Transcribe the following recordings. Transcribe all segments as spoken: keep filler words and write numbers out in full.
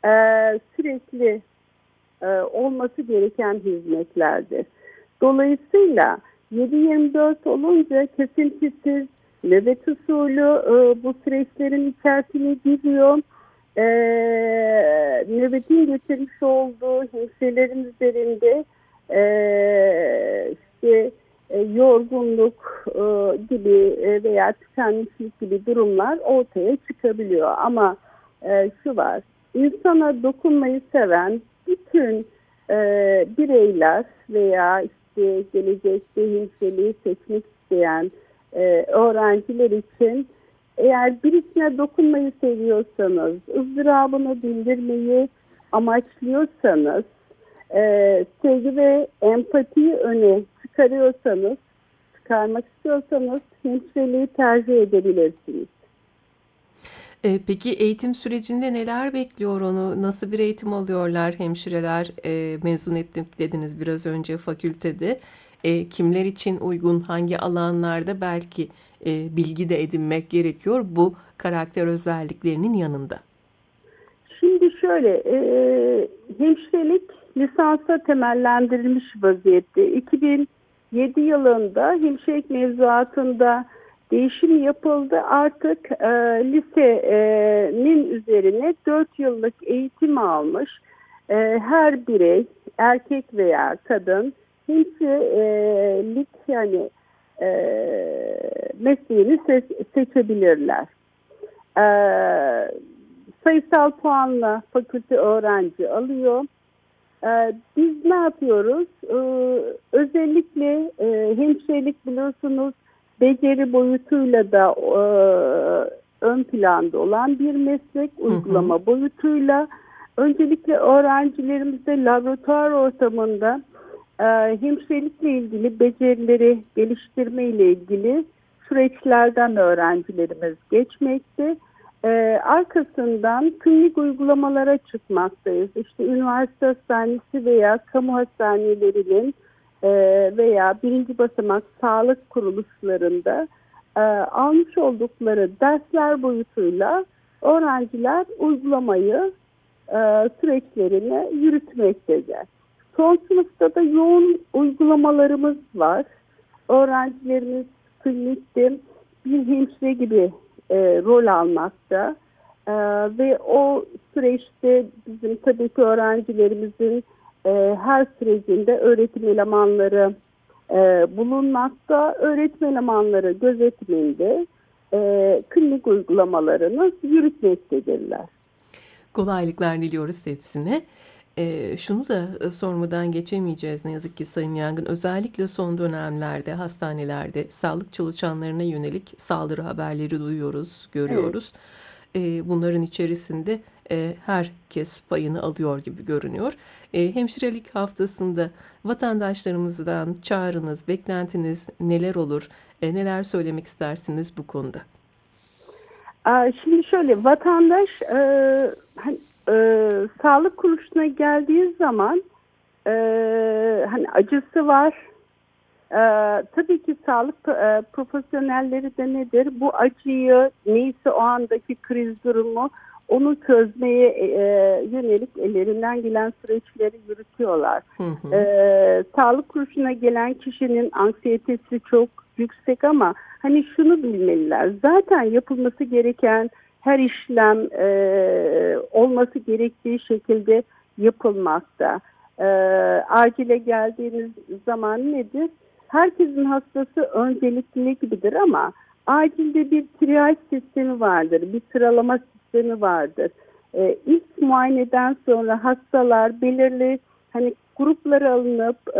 e, sürekli e, olması gereken hizmetlerdir. Dolayısıyla yedi yirmi dört olunca kesintisiz, nöbet usulü e, bu süreçlerin içerisine giriyor. E, Nöbetin getirmiş olduğu hemşirelerin üzerinde e, işte e, yorgunluk e, gibi e, veya tükenmişlik gibi durumlar ortaya çıkabiliyor. Ama e, şu var, insana dokunmayı seven bütün e, bireyler veya işte gelecekte hemşireliği seçmek isteyen e, öğrenciler için eğer birisine dokunmayı seviyorsanız, ızdırabını bildirmeyi amaçlıyorsanız, e, sevgi ve empatiyi öne çıkarıyorsanız, çıkarmak istiyorsanız hemşireliği tercih edebilirsiniz. E, peki eğitim sürecinde neler bekliyor onu? Nasıl bir eğitim alıyorlar hemşireler? E, mezun ettik dediniz biraz önce fakültede. E, kimler için uygun, hangi alanlarda belki e, bilgi de edinmek gerekiyor bu karakter özelliklerinin yanında? Şimdi şöyle, e, hemşirelik lisansa temellendirilmiş vaziyette. iki bin yedi yılında hemşirelik mevzuatında değişim yapıldı. Artık e, lisenin üzerine dört yıllık eğitim almış e, her birey, erkek veya kadın hemşirelik yani e, mesleğini se- seçebilirler. Ee, Sayısal puanla fakülte öğrenci alıyor. Ee, biz ne yapıyoruz? Ee, özellikle e, hemşirelik biliyorsunuz beceri boyutuyla da e, ön planda olan bir meslek, Hı hı. uygulama boyutuyla. Öncelikle öğrencilerimize laboratuvar ortamında e, hemşirelikle ilgili becerileri geliştirme ile ilgili süreçlerden öğrencilerimiz geçmekte. Ee, arkasından klinik uygulamalara çıkmaktayız. İşte üniversite hastanesi veya kamu hastanelerinin e, veya birinci basamak sağlık kuruluşlarında e, almış oldukları dersler boyutuyla öğrenciler uygulamayı e, süreçlerini yürütmektedir. Son sınıfta da yoğun uygulamalarımız var. Öğrencilerimiz klinikte bir hemşire gibi e, rol almakta e, ve o süreçte bizim tabii ki öğrencilerimizin e, her sürecinde öğretim elemanları e, bulunmakta. Öğretim elemanları gözetiminde e, klinik uygulamalarını yürütmektedirler. Kolaylıklar diliyoruz hepsine. Eee, şunu da e, sormadan geçemeyeceğiz ne yazık ki Sayın Yangın. Özellikle son dönemlerde hastanelerde sağlık çalışanlarına yönelik saldırı haberleri duyuyoruz, Evet. görüyoruz. Eee, bunların içerisinde e, herkes payını alıyor gibi görünüyor. E, hemşirelik haftasında vatandaşlarımızdan çağrınız, beklentiniz neler olur? E, neler söylemek istersiniz bu konuda? Aa, Şimdi şöyle vatandaş e, hani, e, sağlık kuruluşuna geldiği zaman e, hani acısı var. E, tabii ki sağlık e, profesyonelleri de nedir? Bu acıyı neyse o andaki kriz durumu onu çözmeye e, yönelik ellerinden gelen süreçleri yürütüyorlar. Hı hı. E, sağlık kuruluşuna gelen kişinin anksiyetesi çok yüksek ama hani şunu bilmeliler. Zaten yapılması gereken her işlem e, olması gerektiği şekilde yapılmakta. E, Acile geldiğiniz zaman nedir? Herkesin hastası öncelikli gibidir ama acilde bir triyaj sistemi vardır, bir sıralama sistemi vardır. E, ilk muayeneden sonra hastalar belirli hani gruplara alınıp e,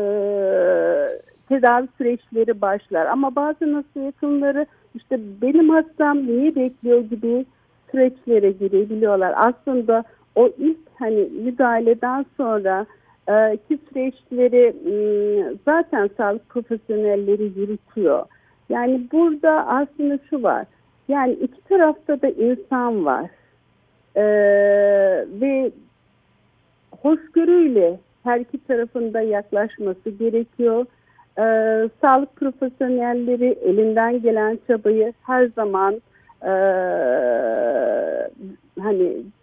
tedavi süreçleri başlar. Ama bazen hasta yakınları işte benim hastam niye bekliyor gibi süreçlere girebiliyorlar. Aslında o ilk hani müdahaleden sonra e, ki süreçleri m, zaten sağlık profesyonelleri yürütüyor. Yani burada aslında şu var. Yani iki tarafta da insan var. E, Ve hoşgörüyle her iki tarafında yaklaşması gerekiyor. Ee, sağlık profesyonelleri elinden gelen çabayı her zaman e, hani